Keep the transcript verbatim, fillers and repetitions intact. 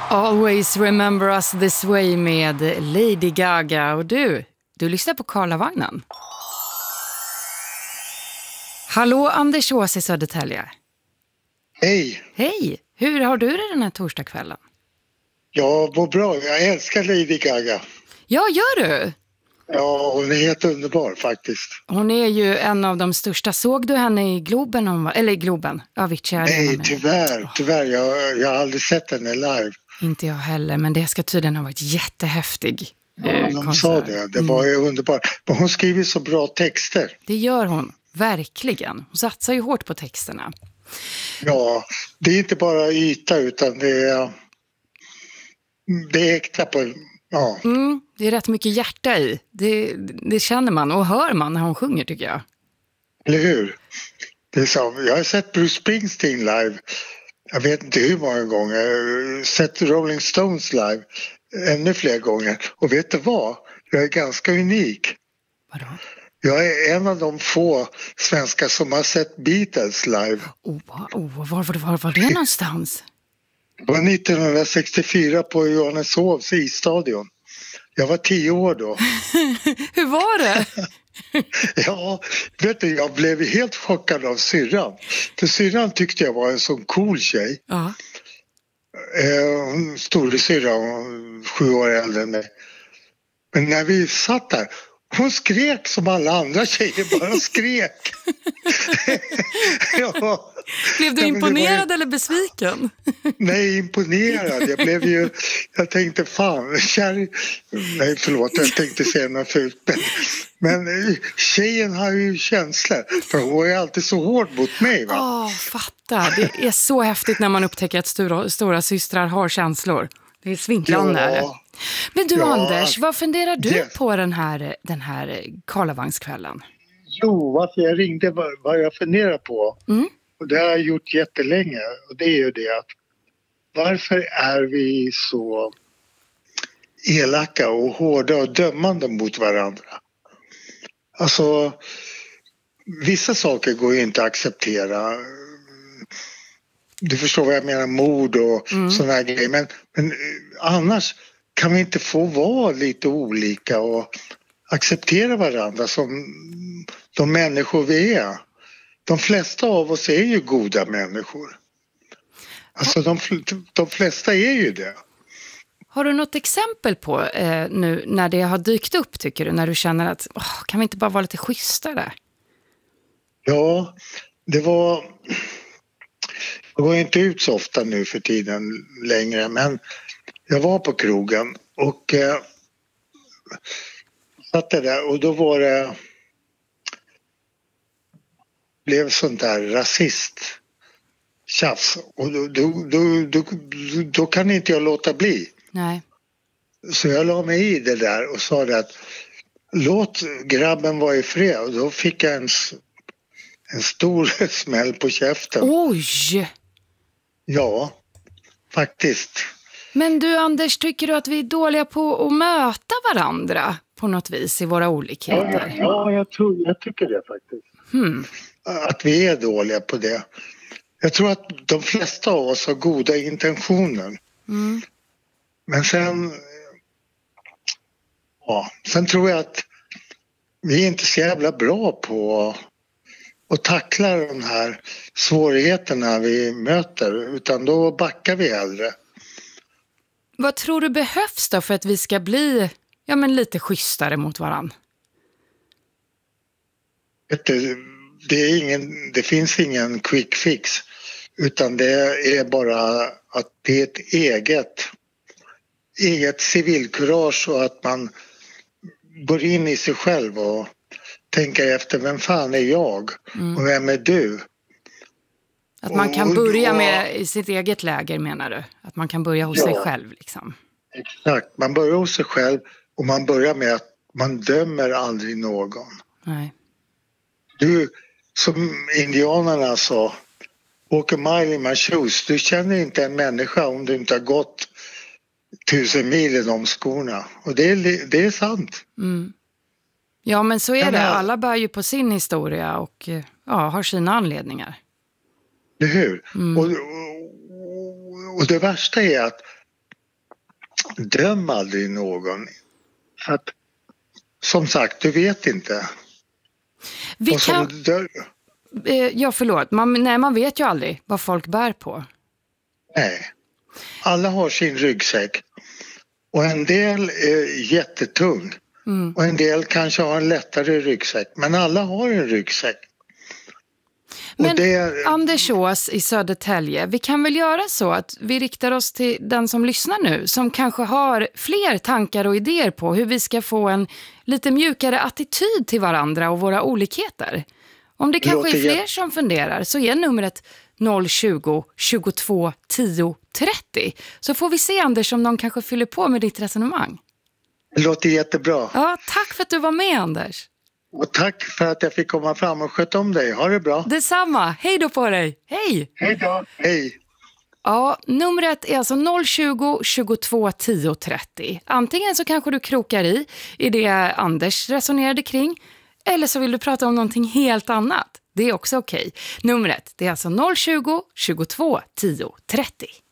Always remember us this way med Lady Gaga. Och du, du lyssnar på Karlavagnen. Hallå Anders Ås i Södertälje. Hej. Hej, hur har du det den här torsdagskvällen? Ja, vad bra. Jag älskar Lady Gaga. Ja, gör du? Ja, hon är helt underbar faktiskt. Hon är ju en av de största. Såg du henne i Globen? Om, eller i Globen? Avicii Arena. Nej, tyvärr. Oh. Tyvärr. Jag, jag har aldrig sett henne live. Inte jag heller, men det ska tydligen ha varit jättehäftig. Ja, de konsert. Sa det. Det var ju mm. underbart. Men hon skriver så bra texter. Det gör hon, verkligen. Hon satsar ju hårt på texterna. Ja, det är inte bara yta utan det är, det är äkta på... Ja. Mm, det är rätt mycket hjärta i. Det, det känner man och hör man när hon sjunger, tycker jag. Eller hur? Det är så, jag har sett Bruce Springsteen live. Jag vet inte hur många gånger. Jag har sett Rolling Stones live ännu fler gånger. Och vet du vad? Jag är ganska unik. Vadå? Jag är en av de få svenskar som har sett Beatles live. Oh, oh, var, var, var var det någonstans? Det var nittonhundrasextiofyra på Johanneshovs isstadion. Jag var tio år då. Hur var det? Ja, vet du, jag blev helt chockad av syrran. För syrran tyckte jag var en sån cool tjej. Ja. Eh, Storasyrra, sju år äldre än mig. Men när vi satt där, hon skrek som alla andra tjejer, bara skrek. Ja. Blev du ja, imponerad ju... eller besviken? Nej, imponerad. Jag blev ju, jag tänkte fan, kär... Nej, förlåt, jag tänkte säga något fult. Men, men tjejen har ju känslor, för hon är alltid så hård mot mig. Va? Åh, fatta. Det är så häftigt när man upptäcker att stora, stora systrar har känslor. Det är svinklande. Ja. Men du ja, Anders, vad funderar du yes. på den här, den här Karlavagnskvällen? Jo, varför jag ringde, vad, vad jag funderar på. Mm. Och det har jag gjort jättelänge. Och det är ju det att varför är vi så elaka och hårda och dömande mot varandra? Alltså, vissa saker går ju inte att acceptera. Du förstår vad jag menar, mord och mm. sådana här grejer. Men, men annars kan vi inte få vara lite olika och acceptera varandra som de människor vi är. De flesta av oss är ju goda människor. Alltså de, de flesta är ju det. Har du något exempel på eh, nu när det har dykt upp, tycker du? När du känner att, oh, kan vi inte bara vara lite schysstare? Ja, det var... Jag går inte ut så ofta nu för tiden längre, men jag var på krogen och eh, satt där och då var det... blev sånt där rasist tjafs och då, då, då, då, då kan inte jag låta bli. Nej. Så jag la mig i det där och sa det att låt grabben vara i fred, och då fick jag en, en stor smäll på käften. Oj! Ja, faktiskt. Men du Anders, tycker du att vi är dåliga på att möta varandra på något vis i våra olikheter? Ja, ja jag, tror, jag tycker det faktiskt. Hmm. Att vi är dåliga på det. Jag tror att de flesta av oss har goda intentioner. Mm. Men sen... Ja, sen tror jag att vi är inte så jävla bra på att tackla de här svårigheterna vi möter. Utan då backar vi hellre. Vad tror du behövs då för att vi ska bli ja, men lite schysstare mot varann? Vet du, det, är ingen, det finns ingen quick fix, utan det är bara att det är ett eget, eget civilkurage och att man går in i sig själv och tänker efter, vem fan är jag mm. och vem är du? Att man kan börja med i sitt eget läger, menar du? Att man kan börja hos ja, sig själv liksom? Exakt, man börjar hos sig själv och man börjar med att man dömer aldrig någon. Nej. Du, som indianerna sa, walk a mile in my shoes. Du känner inte en människa om du inte har gått tusen mil i de skorna. Och det är, det är sant. Mm. Ja, men så är det. Alla bär ju på sin historia och ja, har sina anledningar. Det hur? Mm. Och, och, och det värsta är att döm aldrig någon. För att, som sagt, du vet inte. Vi kan... Dör... Ja, förlåt. Man, nej, man vet ju aldrig vad folk bär på. Nej. Alla har sin ryggsäck. Och en del är jättetung. Mm. Och en del kanske har en lättare ryggsäck. Men alla har en ryggsäck. Men det... Anders Ås i Södertälje, vi kan väl göra så att vi riktar oss till den som lyssnar nu, som kanske har fler tankar och idéer på hur vi ska få en lite mjukare attityd till varandra och våra olikheter. Om det kanske är fler som funderar, så är numret noll tjugo, tjugotvå, tio, trettio. Så får vi se, Anders, om någon kanske fyller på med ditt resonemang. Det låter jättebra. Ja, tack för att du var med, Anders. Och tack för att jag fick komma fram och sköta om dig. Ha det bra. Detsamma. Hej då på dig. Hej. Hej då. Hej. Ja, numret är alltså noll tjugo, tjugotvå, tio, trettio. Antingen så kanske du krokar i i det Anders resonerade kring, eller så vill du prata om någonting helt annat. Det är också okej. Numret det är alltså noll tjugo, tjugotvå, tio, trettio.